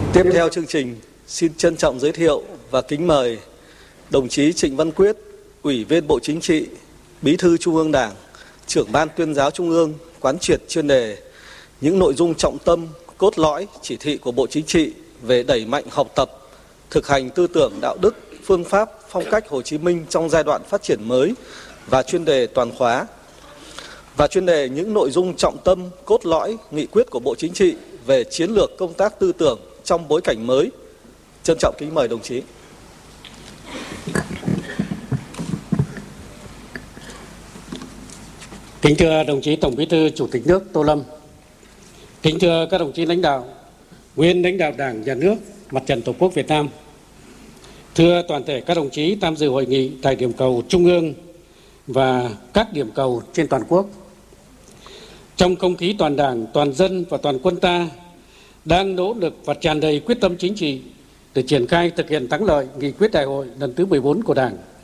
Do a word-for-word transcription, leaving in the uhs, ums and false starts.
Tiếp theo chương trình, xin trân trọng giới thiệu và kính mời đồng chí Trịnh Văn Quyết, Ủy viên Bộ Chính trị, Bí thư Trung ương Đảng, Trưởng Ban Tuyên giáo Trung ương quán triệt chuyên đề những nội dung trọng tâm, cốt lõi, chỉ thị của Bộ Chính trị về đẩy mạnh học tập, thực hành tư tưởng đạo đức, phương pháp, phong cách Hồ Chí Minh trong giai đoạn phát triển mới và chuyên đề toàn khóa. Và chuyên đề những nội dung trọng tâm, cốt lõi, nghị quyết của Bộ Chính trị về chiến lược công tác tư tưởng trong bối cảnh mới. Trân trọng kính mời đồng chí. Kính thưa đồng chí Tổng Bí thư Chủ tịch nước Tô Lâm, kính thưa các đồng chí lãnh đạo, nguyên lãnh đạo Đảng, Nhà nước, Mặt trận Tổ quốc Việt Nam, thưa toàn thể các đồng chí tham dự hội nghị tại điểm cầu Trung ương và các điểm cầu trên toàn quốc. Trong không khí toàn Đảng, toàn dân và toàn quân ta đang nỗ lực và tràn đầy quyết tâm chính trị để triển khai thực hiện thắng lợi nghị quyết đại hội lần thứ mười bốn của Đảng